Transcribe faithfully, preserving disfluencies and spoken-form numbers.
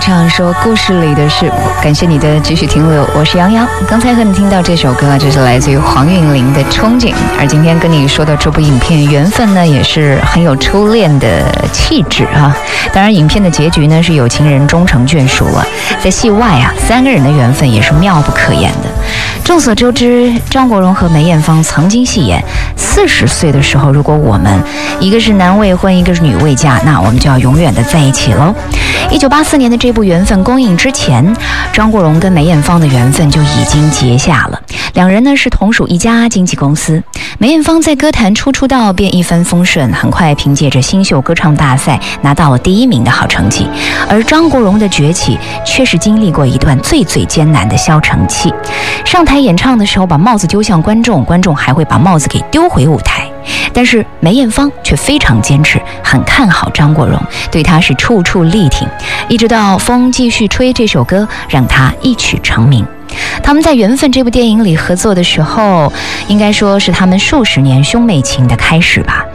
唱说故事里的事，感谢你的继续停留，我是杨洋。刚才和你听到这首歌，就是来自于黄韵玲的《憧憬》，而今天跟你说的这部影片《缘分》呢，也是很有初恋的气质啊。当然，影片的结局呢是有情人终成眷属了。在戏外啊，三个人的缘分也是妙不可言的。众所周知，张国荣和梅艳芳曾经戏言，四十岁的时候，如果我们一个是男未婚，一个是女未嫁，那我们就要永远的在一起喽。一九八四年的这部《缘分》公映之前，张国荣跟梅艳芳的缘分就已经结下了。两人呢是同属一家经纪公司。梅艳芳在歌坛初出道便一帆风顺，很快凭借着新秀歌唱大赛拿到了第一名的好成绩。而张国荣的崛起却是经历过一段最最艰难的消沉期。上台演唱的时候把帽子丢向观众，观众还会把帽子给丢回舞台。但是梅艳芳却非常坚持，很看好张国荣，对他是处处力挺，一直到《风继续吹》这首歌让他一曲成名。他们在《缘分》这部电影里合作的时候，应该说是他们数十年兄妹情的开始吧。